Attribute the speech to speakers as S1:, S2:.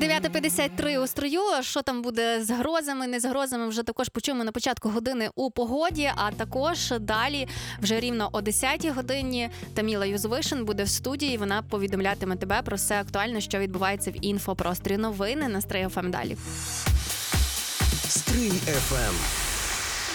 S1: 9:53 у строю. Що там буде з грозами, не з грозами, вже також почуємо на початку години у погоді, а також далі вже рівно о 10-й годині Таміла Юзвишин буде в студії, вона повідомлятиме тебе про все актуальне, що відбувається в інфопросторі. Новини на Стрий ФМ далі.
S2: Стрий ФМ.